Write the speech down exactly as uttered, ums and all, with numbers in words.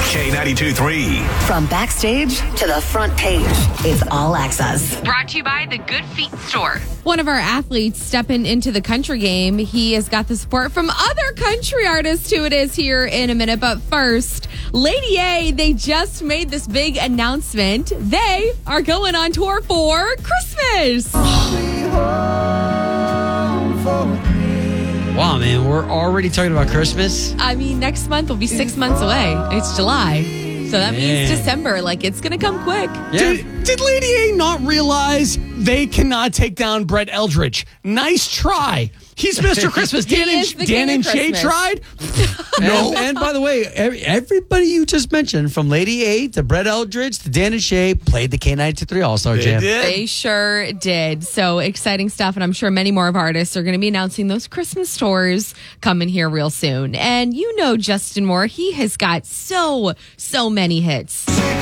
K ninety-two three. From backstage to the front page, it's All Access. Brought to you by the Good Feet Store. One of our athletes stepping into the country game. He has got the support from other country artists who it is here in a minute. But first, Lady A, they just made this big announcement. They are going on tour for Christmas. Wow, man, we're already talking about Christmas. I mean, next month will be six months away. It's July. So that Man. means December. Like, it's going to come quick. Yeah. Did, did Lady A not realize they cannot take down Brett Eldridge? Nice try. He's Mister Christmas. He Dan is and, the Dan king and of Shay Christmas. tried? No. And, and by the way, every, everybody you just mentioned, from Lady A to Brett Eldridge to Dan and Shay, played the K ninety-two three All-Star Jam. They sure did. So exciting stuff. And I'm sure many more of our artists are going to be announcing those Christmas tours coming here real soon. And you know Justin Moore, he has got so, so many hits.